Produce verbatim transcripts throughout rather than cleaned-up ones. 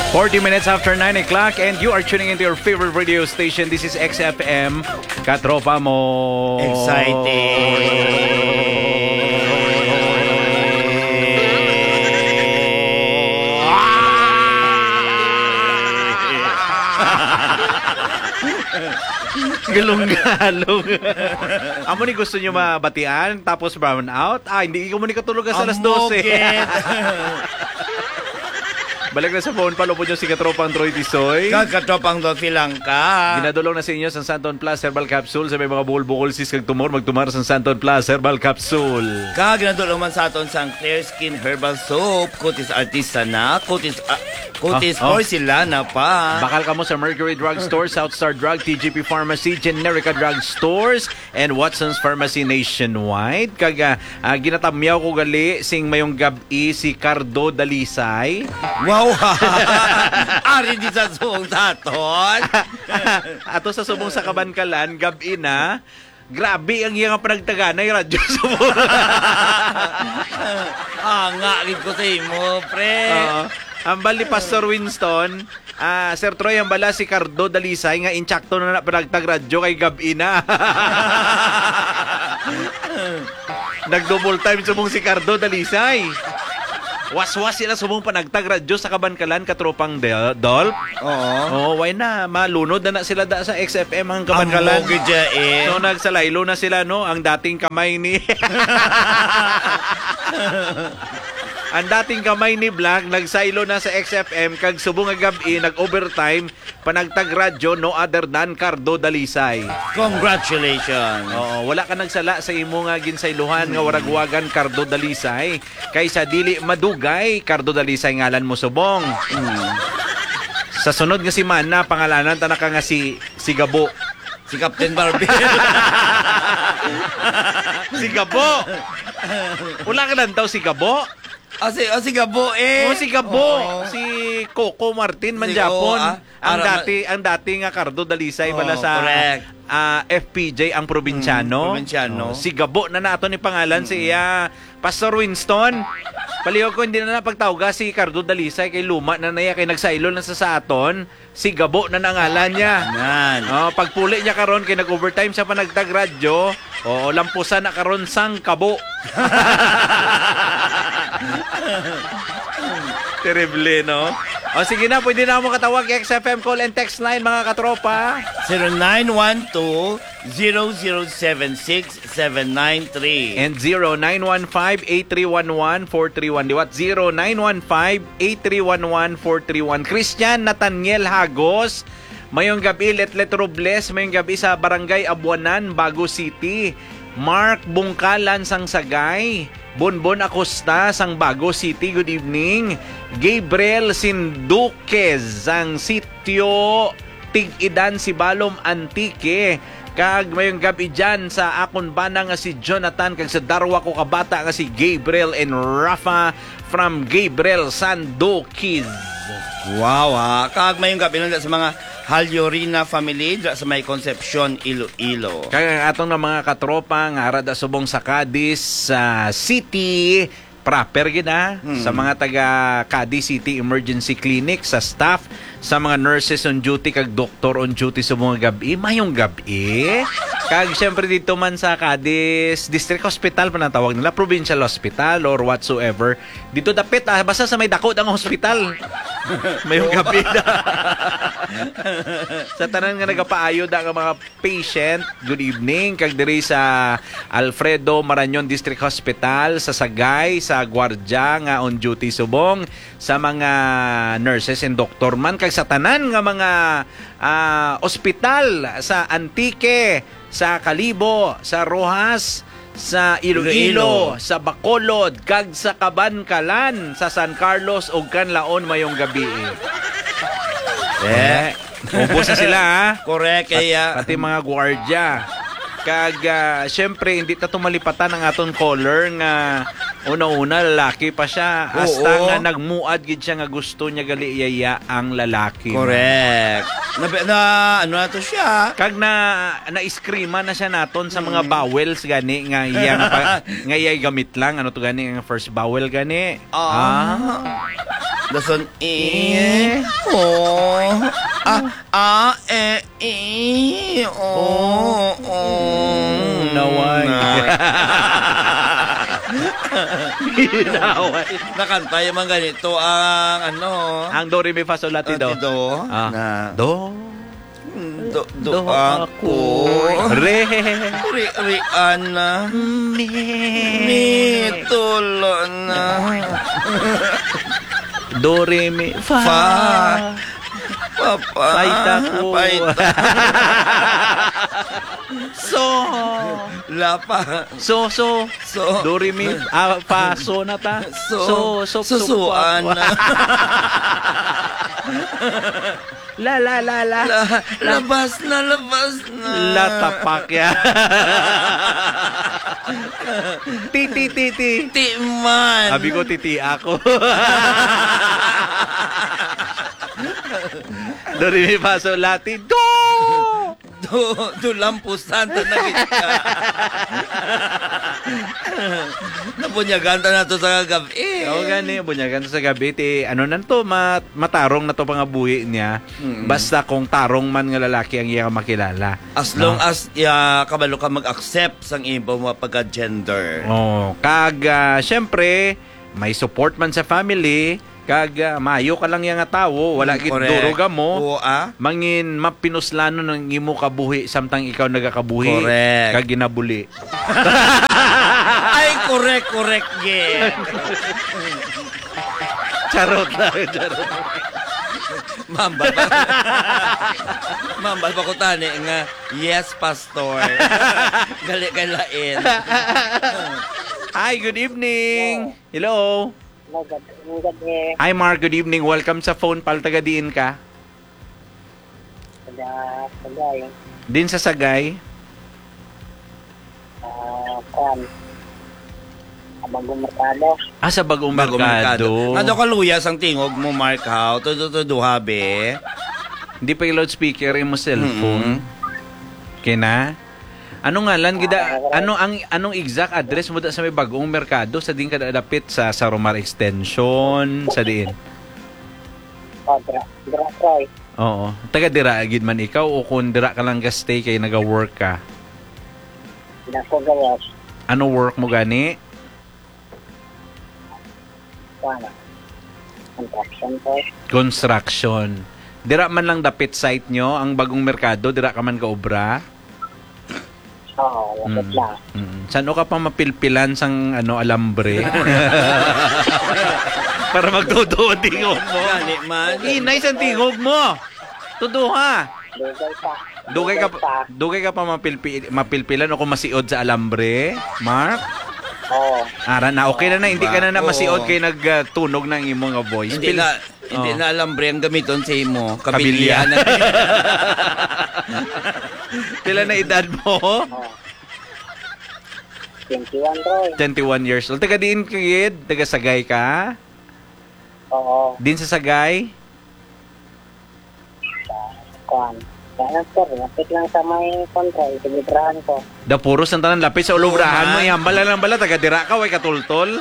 forty minutes after nine o'clock and you are tuning into your favorite radio station. This is X F M. Katropa mo. Exciting. Galong-galong. Amo ni gusto nyo mabatian tapos brown out? Ah, hindi ko mo ni katulog sa alas dose. Balik na sa phone, palo po nyo si Katropang Troy Tisoy. Katropang Dofi lang ka. Ginadulong na sa inyo sa Santon Plus Herbal Capsule. Sa may mga buhol-buhol sis kag tumor, magtumar sa Santon Plus Herbal Capsule. Ka, ginadulong man sa aton sa Clear Skin Herbal Soap. Kutis Artisana. Kutis, uh, kutis oh, oh. Porcelana pa. Bakal ka mo sa Mercury Drug Store, Southstar Drug, T G P Pharmacy, Generica Drug Stores, and Watson's Pharmacy nationwide. Kaga, uh, ginatamyaw ko gali sing mayong gabi si Cardo Dalisay. Wow! Ari di sa subong sa aton. Ato sa subong sa Kabankalan, gabi na. Grabe ang iyang panagtaganay, radyo subong. Ah, nga, rin ko sa imo, pre. Uh, ang bali Pastor Winston, ah, Sir Troy, ang bala si Cardo Dalisay, nga inchakto na na panagtag radyo kay gabi na. Nag-double time subong si Cardo Dalisay. Was-was sila subong panagtag radyo sa Kabankalan, Katropang Dol. Oo. Oh, why na? Malunod na na sila da sa X F M ang Kabankalan. Ang mogedya eh. So nagsalaylo na sila, no? Ang dating kamay ni... Ang dating kamay ni Black, nagsaylo na sa X F M, kag subong nga gabi, nag-overtime, panagtag radyo, no other than Cardo Dalisay. Congratulations! Oo, wala ka nagsala sa imo nga ginsayluhan nga waragwagan Cardo Dalisay. Kaysa dili madugay, Cardo Dalisay ngalan mo subong. Hmm. Sa sunod nga si Mana, pangalanan tanaka nga si, si Gabo. Si Captain Barbie. Si Gabo! Wala ka lang daw si Gabo? O si, o si Gabo eh. O si Gabo. Oh. Si Coco Martin man si Japon. Ah, ang dati ang dati nga Cardo Dalisay oh, bala sa uh, F P J ang probinsyano. Hmm, probinsyano. Oh, si Gabo na nato ni pangalan hmm. si uh, Pastor Winston. Paliw ko hindi na napagtawga si Cardo Dalisay kay luma na naya kay nagsaylo na sa sa aton. Si Gabo na nangalan niya. Yan. Oh, pagpuli niya karon kay nag-overtime sa panagtag radyo. Oo, lampusan na karon sang Kabo. Terrible, no? O sige na, pwede na mo katawag X F M call and text line, mga katropa. zero nine one two, zero zero seven six, seven nine three and zero nine one five, eight three one one, four three one. Diwat zero nine one five, eight three one one, four three one. Christian Nathaniel Hagos, mayong gabi, Letlet Robles, mayong gabi sa Barangay Abuanan, Bago City. Mark Bungkalan sang Sagay, Bonbon Acosta sang Bago City, good evening. Gabriel Sinduquez sang Sitio Tig-Idan, Sibalom Antique. Kag mayong gabi dyan sa akon bana nga si Jonathan, kag sa darwa ko kabata nga si Gabriel and Rafa from Gabriel Sanduquez. Wow ha, kag mayong gabi lang sa mga Halyorina family sa may Concepcion, Iloilo. Kaya atong na mga katropa nga arada subong sa Cadiz sa uh, City proper gina hmm. sa mga taga Cadiz City Emergency Clinic, sa staff, sa mga nurses on duty kag doktor on duty sa mga gabi, mayong gabi. Kag syempre dito man sa Cadiz District Hospital pa natawag nila, Provincial Hospital or whatsoever. Dito dapit ah, basta sa may dako ang hospital. Mayong gabi na. Sa tanan nga nagapaayo da nga mga patient, good evening. Kag diri sa Alfredo Marañon District Hospital, sa Sagay, sa Guardia nga on duty subong, sa mga nurses and doctor man, kag sa tanan nga mga uh, ospital sa Antique, sa Kalibo, sa Rojas, sa Iloilo, sa Bacolod, kag sa Kabankalan, sa San Carlos ug Canlaon mayong gabi. Eh, ubos na sila ha. Correct. Kaya pati mga gwardiya. Kag uh, syempre hindi ta tumalipatan ang aton caller nga una-una lalaki pa siya. Hasta nga nagmuad gid siya nga gusto niya gali iyaya ang lalaki. Correct. Na, na ano na to siya? Kag na na-screama na siya naton sa mga vowels gani nga iya nga, pa, nga iya gamit lang ano to gani ang first vowel gani. Ah. Dason e o a a e i o o naway. Naway. Nakanta yung mga ganito ang ano ang do re mi fa sol la ti do. Do. Ah. Na Do. Do, do, ako. Re. Ri, ri, ana. Mi. Mi, tulo na. Do, re, mi, fa. Fa. Papa. Paita ko. Paita. So. Lapa. So, so. So. Do, re, mi, ah, fa, so na ta. So. So, so, Susuan na. La, la, la, la. La, labas na, labas na. La, tapak ya. Titi, titi. Timan. Sabi ko, titi ako. Dori mi paso lati. Do! Do, do lampusan ta na kita. Napunyagan ta na to sa gabi. Oo gani, bunyagan sa gabi. Ti, ano nan to, mat, matarong na to pangabuhi niya. Mm-hmm. Basta kung tarong man nga lalaki ang iya makilala. As long no? as ya, kabalo ka mag-accept sang ibo mo pagka-gender. Oh, kag, uh, syempre, may support man sa family. Kag uh, mayo ka lang yang tawo, wala gid duruga mo. Oo, ah? Mangin mapinuslano ng imo kabuhi samtang ikaw nagakabuhi. Correct. Kag ginabuli. Ay, correct, correct, yeah. Charot lang, charot. Mambal pa. Mambal pa ko tani nga, yes, pastor. Gali kay lain. Hi, good evening. Hello. Gabi. Hi, Mark. Good evening. Welcome sa phone pal. Taga-diin ka? Taga Sagay. Din sa Sagay? Ah, kan. Bagong Mercado. Ah, sa Bagong Bagong Mercado. Mercado. Ano ka luyas ang tingog mo, Mark, how? Tudutuduha, be. Hindi pa yung loudspeaker yung mo cellphone. Mm-hmm. Kina? Ano nga lan gida ano ang anong exact address mo da sa may Bagong Mercado sa din kada dapit sa Saromar Extension sa diin? Oh, dira, dira, Troy. Oo. Taga dira gid man ikaw o kung dira ka lang ga-stay kay naga-work ka? Dako gawas. Ano work mo gani? Ano? Construction ko. Construction. Dira man lang dapit site nyo ang Bagong Merkado, dira ka man ka obra? Oo, lapit Mm. lang. Mm. Saan o ka pa mapilpilan sang ano alambre? Para magtudo ang tingog mo. Gani man. Inay sa tingog mo. Tuduha. Dugay pa. Dugay ka pa, dugay ka pa mapilpi, mapilpilan o kung masiod sa alambre, Mark? Oo. Ara na, okay na na, hindi ka na na Oo. masiod kay nagtunog ng imong nga voice. Hindi Pil- na, hindi Oh. na alam bre ang gamiton sa imo. Kabilya. Kabilya. Pila na edad mo? Oo. twenty-one, Troy. twenty-one years old. Taga diin ka, Gid? Taga Sagay ka? Oo. Din sa Sagay? Kuan. Kaya sir, lapit lang sa may control. Tinibrahan ko. Da puro sa tanan lapit sa ulubrahan mo. Oo, Yan, bala lang bala. Taga dira ka, way katultol.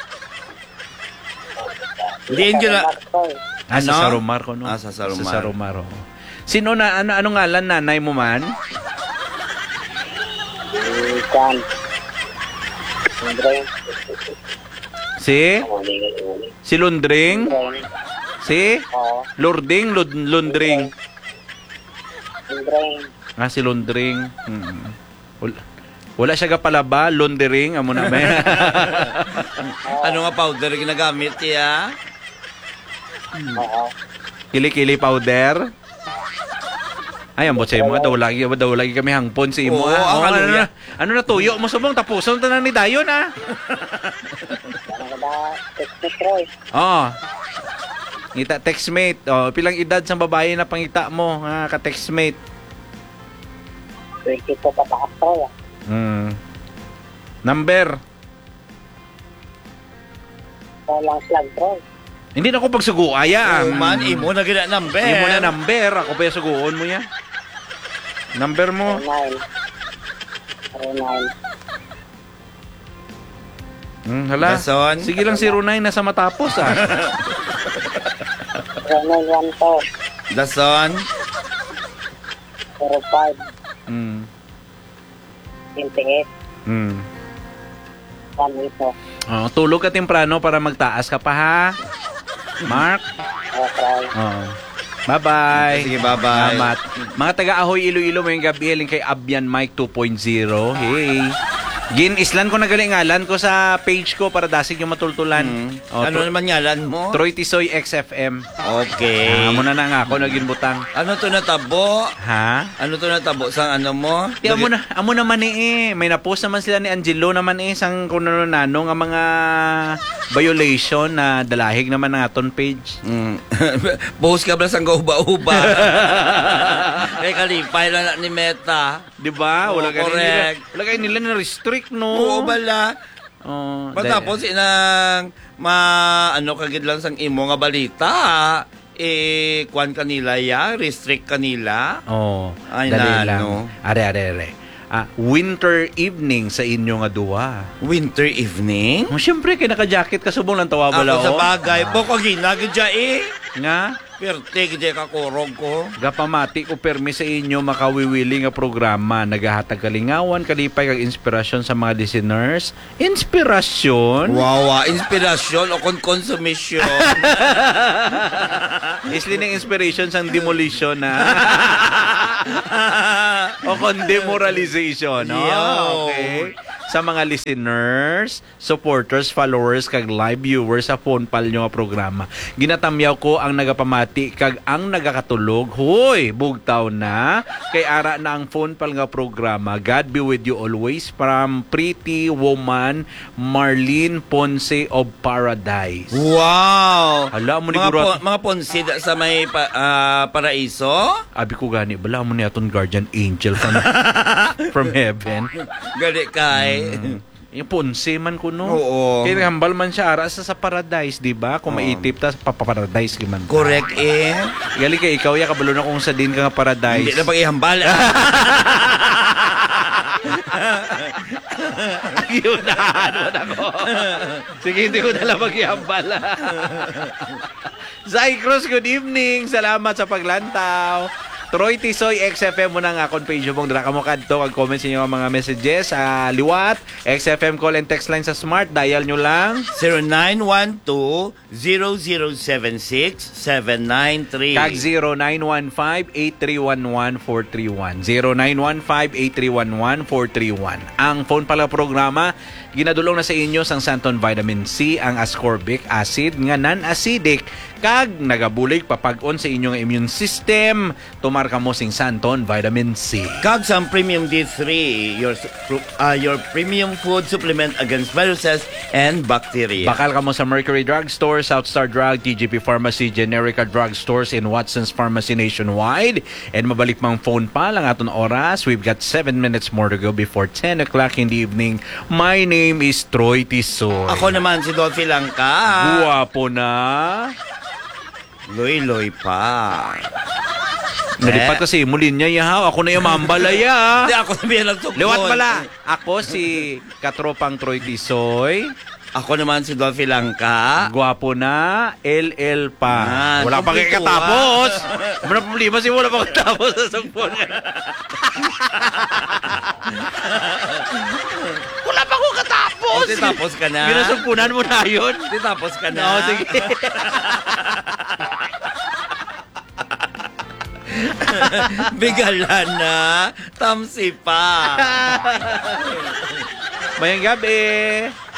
Hindi yun na. Troy. Ah, sa Ano? Saromar ko, no? Ah, sa Saromar. Sa Saromar, oo. Sino na, ano, ano ngalan nanay mo man? Si Kuan. Andre. Si? Si Lundring? Andre. Si? Oo. Lording? Lud Lundring? Andre. Ah, si Lundring. Hmm. Wala, wala siya ka pala ba? Lundring? Amo na may. Ano nga powder ginagamit niya? Oo. Kili-kili powder? Ay, ang bot sa imo. Daw lagi, daw lagi kami hangpon sa imo. Oo, ah. ang ano, kaluya. na, ano na tuyo mo subong tapuson tanan ni Dayon ah. Ano ka ba? Technic, Troy. Oo. Ngita textmate. Oh, pilang edad sa babae na pangita mo, ha, ka textmate. twenty-two pa taas, Troy. ah. Hmm. Number. Ito lang flag, Troy. Hindi na ako pagsuguaya. Oh, man, imo na gina number. Imo na number. Ako pa yung suguon mo ya. Number mo. nine. zero nine. Hmm, hala. Dason. Sige lang zero nine na sa matapos ah. zero nine one two. Dason. zero five. Hmm. twenty-eight. Hmm. one eight. Oh, tulog ka temprano para magtaas ka pa ha. Mark. Okay. Oo. Bye-bye. Sige, bye-bye. Salamat. Mga taga-Ahoy, Iloilo, may gabi, eling kay Abyan Mike two point oh. Hey. Gin, islan ko nagalingalan ko sa page ko para dasig yung matultulan. Hmm. Oh, Ano Tro- naman ngalan mo? Troy Tisoy X F M. Okay. Ah, muna na nga ako, naging butang. Ano to natabo? Ha? Ano to natabo sa ano mo? Di, amo na, amo naman eh. May na-post naman sila ni Angelo naman eh, sang kung ano nano nga mga violation na dalahig naman ng aton page. Mm. Bohos ka ba sa uba-uba? Kaya kalipay lang na ni Meta. Di ba? Oo, Wala kayo nila, correct. wala kayo nila na-restrict, no? Oo bala. Oh, Patapos inang ma ano kagid lang sang imo nga balita. Eh kwan kanila ya, restrict kanila. Oh, Ay, dali na, lang. no? Are, are, are. Ah, winter evening sa inyo nga duwa. Winter evening? Oh, syempre, kaya naka-jacket ka subong lang tawa bala. Ako sa oh. bagay, boko ginagid dya eh. Nga? Perte gid ka kurog ko. Gapamati ko permi sa inyo makawiwili nga programa nagahatag kalingawan kalipay kag inspirasyon sa mga listeners. Inspirasyon? Wow, ah, inspirasyon o kon konsumisyon. Isli ng inspiration sang demolition na. O kon demoralization. No? Yo. Okay. Sa mga listeners, supporters, followers, kag live viewers sa phone pal nyo nga programa. Ginatamyaw ko ang nagapamati kag ang nagakatulog. Hoy, bugtaw na. Kay ara na ang phone pal nga programa. God be with you always from Pretty Woman Marlene Ponce of Paradise. Wow! Hala mo ni Mga, Guru. po, mga ponsid sa may pa, ah, paraiso? Abi ko gani, bala mo ni aton guardian angel from, from heaven. Gali kay. Mm. Yung Ponce man ko no. Oo. Kaya hambal man siya ara sa, sa paradise, di ba? Kung maitip ta paparadise giman. Correct eh. Gali kay ikaw ya kabalo na kung sa din ka nga paradise. Hindi na pag-ihambal. Yun na, ano na ko. Sige, hindi ko na lang mag-ihambal. Zay Cruz, good evening. Salamat sa paglantaw. Troy Tisoy, X F M mo na nga akong page mong dra ka mo kadto kag comment sa inyo ang mga messages sa liwat. X F M call and text line sa smart, dial nyo lang. zero nine one two zero zero seven six seven nine three. Kag zero nine one five eight three one one four three one. zero nine one five eight three one one four three one. Ang phone pala programa, ginadulong na sa inyo sang Santon Vitamin C, ang ascorbic acid nga non-acidic kag nagabulig papag-on sa inyong immune system. Tumar ka mo sing Santon Vitamin C. Kag sa Premium D three, your uh, your premium food supplement against viruses and bacteria. Bakal ka mo sa Mercury Drugstore, Southstar Drug, T G P Pharmacy, Generica Drugstores, and Watson's Pharmacy nationwide. And mabalik mang phone pa lang aton oras. We've got seven minutes more to go before ten o'clock in the evening. My name is Troy Tisoy. Ako naman si Dolphy Langka. Guwapo na. Loy-loy pa. Nalipat kasi mulin niya yahaw. Ako na yung mambalaya. Hindi ako sabihin lang tukod. Liwat pala. Ako si katropang Troy Tisoy. Ako naman si Dolphy Langka. Guwapo na, L L pa. Ah, Wala pa kumpleto, kakatapos. Wala problema si wala pa kakatapos sa sangpon. Wala pa ko katapos. O, tapos ka na. Ginasumpunan mo na yun. Tapos ka na. No, sige. Bigala na. Tamsi pa. Mayang gabi.